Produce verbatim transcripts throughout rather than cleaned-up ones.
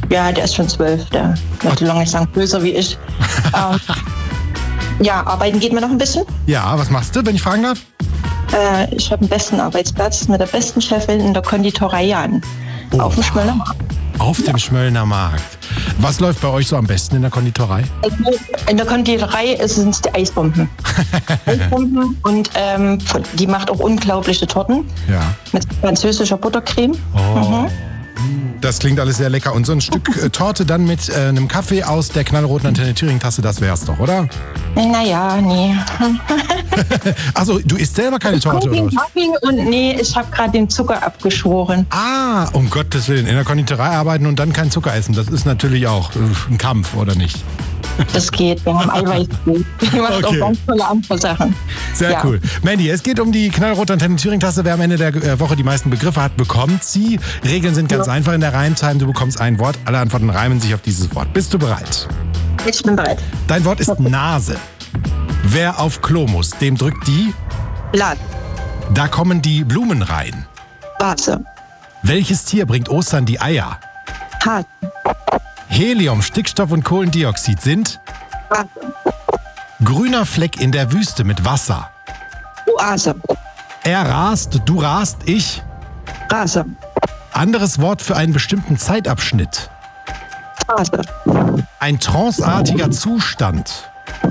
Ja, der ist schon zwölf. Der wird langsam größer wie ich. ähm, ja, arbeiten geht mir noch ein bisschen. Ja, was machst du, wenn ich fragen darf? Äh, ich habe den besten Arbeitsplatz mit der besten Chefin in der Konditorei Jan. Oh, auf dem Schmöllner Markt. Auf dem Schmöllner Markt. Was läuft bei euch so am besten in der Konditorei? Also in der Konditorei sind es die Eisbomben. Eisbomben und ähm, die macht auch unglaubliche Torten. Ja. Mit französischer Buttercreme. Oh. Mhm. Das klingt alles sehr lecker. Und so ein Stück äh, Torte dann mit äh, einem Kaffee aus der knallroten Antenne Thüringen-Tasse, das wär's doch, oder? Naja, nee. Also, du isst selber keine Torte, oder was? Und nee, ich habe gerade den Zucker abgeschworen. Ah, um Gottes Willen. In der Konditorei arbeiten und dann kein Zucker essen. Das ist natürlich auch äh, ein Kampf, oder nicht? Das geht, wir haben Eiweiß. Die macht Okay. auch ganz tolle andere Sachen. Sehr Ja. cool. Mandy, es geht um die knallrote Antenne Thüringen-Tasse. Wer am Ende der äh, Woche die meisten Begriffe hat, bekommt sie. Regeln sind ganz Ja. einfach in der Reimtime. Du bekommst ein Wort. Alle Antworten reimen sich auf dieses Wort. Bist du bereit? Ich bin bereit. Dein Wort ist Nase. Wer auf Klo muss, dem drückt die. Blatt, Da kommen die Blumen rein. Vase, Welches Tier bringt Ostern die Eier? Hase, Helium, Stickstoff und Kohlendioxid sind Vase, grüner Fleck in der Wüste mit Wasser. Oase, Er rast, du rast, ich. Rase, Anderes Wort für einen bestimmten Zeitabschnitt. Phase, Ein tranceartiger Zustand.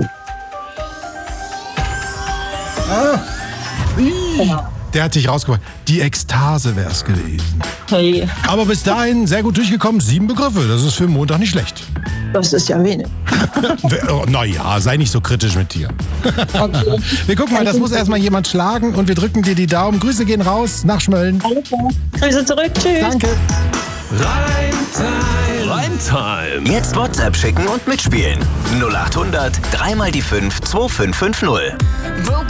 Ah. Ih. Der hat dich rausgebracht. Die Ekstase wäre es gewesen. hey, Aber bis dahin sehr gut durchgekommen. Sieben Begriffe. Das ist für Montag nicht schlecht. das ist ja wenig. Naja, sei nicht so kritisch mit dir. Okay. Wir gucken mal, das muss erstmal jemand schlagen und wir drücken dir die Daumen. Grüße gehen raus nach Schmölln. Alles klar. Grüße zurück, tschüss. Danke. Reimtime. Reimtime. Jetzt WhatsApp schicken und mitspielen. null acht hundert, dreimal die fünf, zwei fünf fünf null.